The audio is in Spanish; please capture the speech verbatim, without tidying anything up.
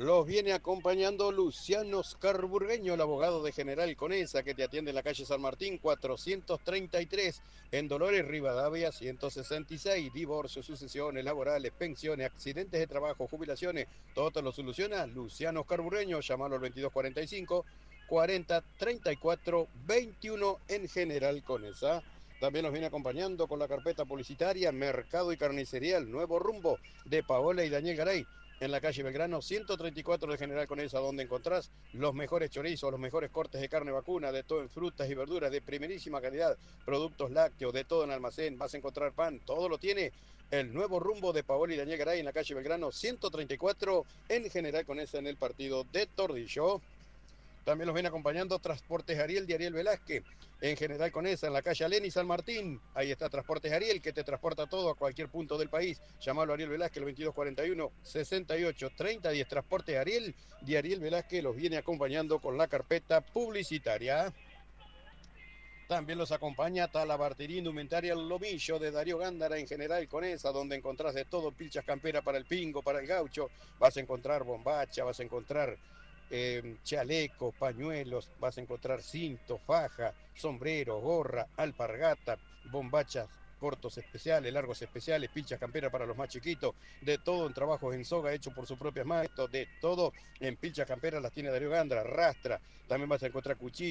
Los viene acompañando Luciano Scarburgueño, el abogado de General Conesa, que te atiende en la calle San Martín cuatrocientos treinta y tres, en Dolores Rivadavia ciento sesenta y seis. Divorcios, sucesiones laborales, pensiones, accidentes de trabajo, jubilaciones, todo te lo soluciona Luciano Scarburgueño. Llámalo al veintidós cuarenta y cinco, cuarenta, treinta y cuatro, veintiuno en General Conesa. También nos viene acompañando con la carpeta publicitaria Mercado y Carnicería El Nuevo Rumbo, de Paola y Daniel Garay, en la calle Belgrano ciento treinta y cuatro de General Conesa, donde encontrás los mejores chorizos, los mejores cortes de carne vacuna, de todo en frutas y verduras de primerísima calidad, productos lácteos, de todo en almacén. Vas a encontrar pan, todo lo tiene El Nuevo Rumbo de Paola y Daniel Garay, en la calle Belgrano ciento treinta y cuatro, en General Conesa, en el partido de Tordillo. También los viene acompañando Transportes Ariel de Ariel Velázquez, en General Conesa, en la calle Alén y San Martín. Ahí está Transportes Ariel, que te transporta todo a cualquier punto del país. Llamalo a Ariel Velázquez, el veintidós cuarenta y uno, sesenta y ocho, treinta diez. Transportes Ariel de Ariel Velázquez los viene acompañando con la carpeta publicitaria. También los acompaña Talabartería Indumentaria El Lomillo de Darío Gándara, en General Conesa, donde encontrás de todo: pilchas campera para el pingo, para el gaucho. Vas a encontrar bombacha, vas a encontrar Eh, chalecos, pañuelos, vas a encontrar cinto, faja, sombrero, gorra, alpargata, bombachas cortos especiales, largos especiales, pilchas campera para los más chiquitos, de todo en trabajos en soga hecho por sus propias manos, de todo en pilchas campera las tiene Darío Gándara. Rastra, también vas a encontrar cuchillos.